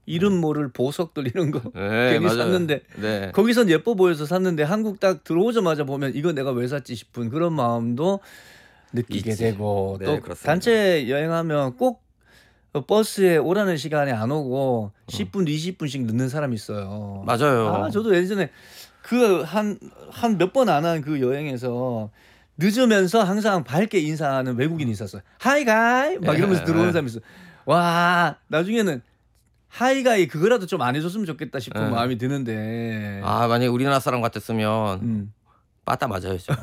이름 모를 보석들 이런 거 네, 괜히 맞아요. 샀는데 네. 거기선 예뻐 보여서 샀는데 한국 딱 들어오자마자 보면 이거 내가 왜 샀지 싶은 그런 마음도 느끼게 있지. 되고 네, 또 그렇습니다. 단체 여행하면 꼭 버스에 오라는 시간에 안 오고 10분, 20분씩 늦는 사람이 있어요. 맞아요. 저도 예전에 그 한 몇 번 안 한 그 여행에서 늦으면서 항상 밝게 인사하는 외국인이 있었어요. 하이 가이 막 이러면서 들어오는 사람이 있어. 와, 나중에는 하이 가이 그거라도 좀 안 해줬으면 좋겠다 싶은 마음이 드는데. 만약에 우리나라 사람 같았으면 음. 빠따 맞아야죠.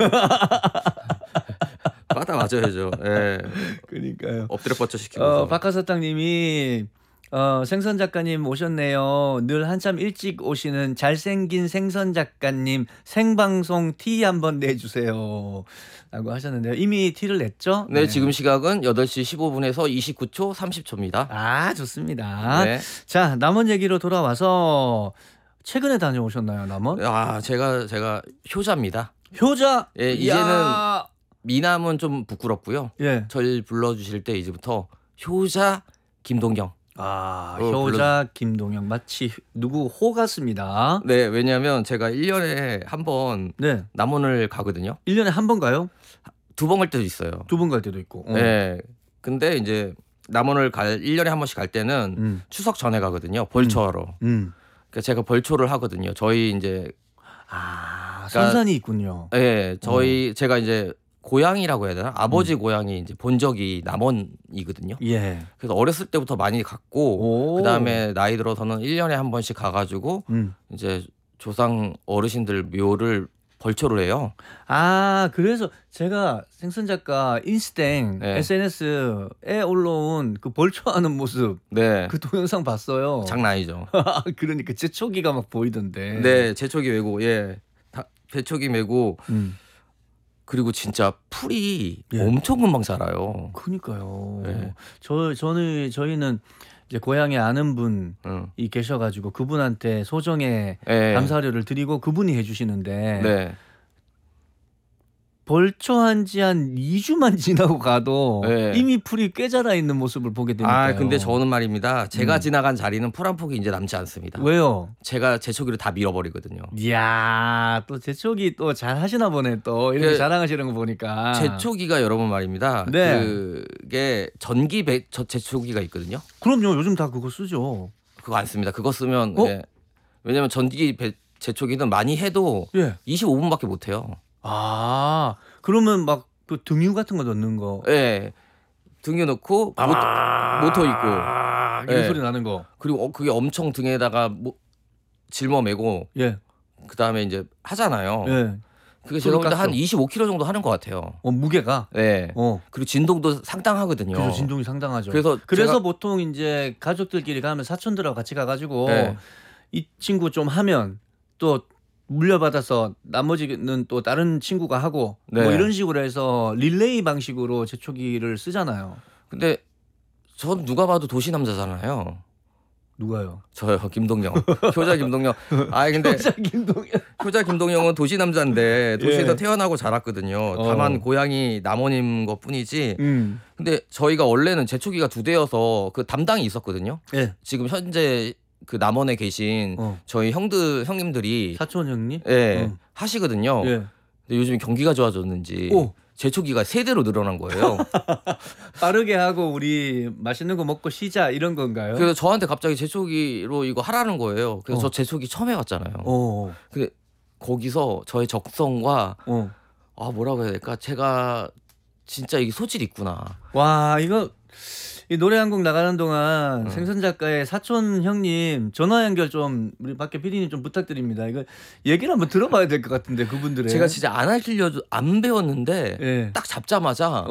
빠따 맞아야죠. 예. 그러니까요. 엎드려 뻗쳐 시키고. 박하사탕님이 생선 작가님 오셨네요. 늘 한참 일찍 오시는 잘생긴 생선 작가님 생방송 티 한번 내주세요. 라고 하셨는데요. 이미 티를 냈죠? 네, 지금 시각은 8시 15분에서 29초 30초입니다. 좋습니다. 네. 자, 남원 얘기로 돌아와서 최근에 다녀오셨나요, 남원? 제가 효자입니다. 효자. 예, 이제는 미남은 좀 부끄럽고요. 예. 절 불러주실 때 이제부터 효자 김동경. 효자 김동영 마치 누구 호 같습니다. 네, 왜냐하면 제가 1년에 한 번 네. 남원을 가거든요. 1년에 한 번 가요? 2번 갈 때도 있어요. 2번 갈 때도 있고. 네. 근데 이제 남원을 1년에 한 번씩 갈 때는 추석 전에 가거든요. 벌초하러. 그러니까 제가 벌초를 하거든요. 저희 이제 선산이 있군요. 네, 제가 이제 고향이라고 해야 되나? 아버지 고향이 이제 본적이 남원이거든요. 예. 그래서 어렸을 때부터 많이 갔고 그다음에 나이 들어서는 1년에 한 번씩 가가지고 이제 조상 어르신들 묘를 벌초를 해요. 그래서 제가 생선 작가 인스땡 SNS에 올라온 그 벌초하는 모습 그 동영상 봤어요. 장난 아니죠. 그러니까 제초기가 막 보이던데. 네, 제초기 메고 제초기 메고 그리고 진짜 풀이 엄청 금방 자라요. 그러니까요. 네. 저희는 이제 고향에 아는 분이 계셔가지고 그분한테 소정의 감사료를 드리고 그분이 해주시는데 벌초한 지 한 2주만 지나고 가도 이미 풀이 꽤 자라 있는 모습을 보게 되니까요. 근데 저는 말입니다. 제가 지나간 자리는 풀 한 폭이 이제 남지 않습니다. 왜요? 제가 제초기를 다 밀어버리거든요. 이야, 또 제초기 또 잘 하시나 보네. 또 이렇게 자랑하시는 거 보니까. 제초기가 여러분 말입니다. 그게 전기 제초기가 있거든요. 그럼요. 요즘 다 그거 쓰죠. 그거 안 씁니다. 그거 쓰면 왜냐면 전기 제초기는 많이 해도 25분밖에 못 해요. 그러면 막 그 등유 같은 거 넣는 거. 네. 등유 넣고 모터 있고 이런 소리 나는 거. 그리고 그게 엄청 등에다가 짊어매고 그다음에 이제 하잖아요. 그게 제가 볼 때 한 25kg 정도 하는 것 같아요. 무게가. 네. 그리고 진동도 상당하거든요. 그래서 진동이 상당하죠. 그래서 보통 이제 가족들끼리 가면 사촌들하고 같이 가가지고 이 친구 좀 하면 또 물려받아서 나머지는 또 다른 친구가 하고 뭐 이런 식으로 해서 릴레이 방식으로 제초기를 쓰잖아요. 근데 전 누가 봐도 도시 남자잖아요. 누가요? 저요, 김동영. 효자 김동영. 근데 효자 김동영은 도시 남자인데 도시에서 태어나고 자랐거든요. 다만 고향이 남원인 것뿐이지. 근데 저희가 원래는 제초기가 2대여서 그 담당이 있었거든요. 지금 현재 그 남원에 계신 저희 형님들이 사촌 형님? 하시거든요. 근데 요즘 경기가 좋아졌는지 제초기가 3대로 늘어난 거예요. 빠르게 하고 우리 맛있는 거 먹고 쉬자 이런 건가요? 그래서 저한테 갑자기 제초기로 이거 하라는 거예요. 그래서 저 제초기 처음 해봤잖아요. 근데 거기서 저의 적성과 뭐라고 해야 될까? 제가 진짜 이게 소질이 있구나. 와, 이거 이 노래 한 곡 나가는 동안 생선 작가의 사촌 형님 전화 연결 좀 우리 밖에 PD님 좀 부탁드립니다. 이거 얘기를 한번 들어봐야 될 것 같은데 그분들의. 제가 진짜 안 배웠는데 딱 잡자마자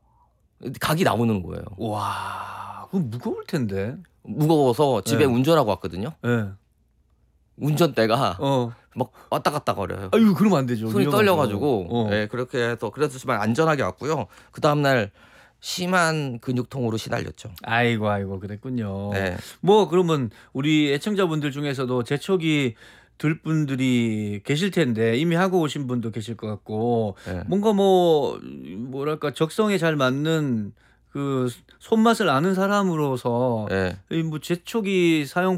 각이 나오는 거예요. 와, 그거 무거울 텐데. 무거워서 집에 운전하고 왔거든요. 운전대가 막 왔다 갔다 거려요. 그러면 안 되죠. 손이 떨려가지고 그렇게 해서 그래서 정말 안전하게 왔고요. 그 다음날 심한 근육통으로 시달렸죠. 아이고 그랬군요. 뭐 그러면 우리 애청자분들 중에서도 제초기 들 분들이 계실 텐데 이미 하고 오신 분도 계실 것 같고 뭔가 뭐랄까 적성에 잘 맞는 그 손맛을 아는 사람으로서 이 뭐 제초기 사용